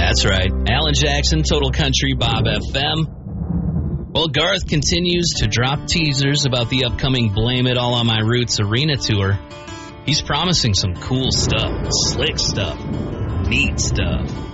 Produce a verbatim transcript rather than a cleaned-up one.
That's right. Alan Jackson, Total Country, Bob F M. Well, Garth continues to drop teasers about the upcoming Blame It All on My Roots arena tour. He's promising some cool stuff, slick stuff, neat stuff.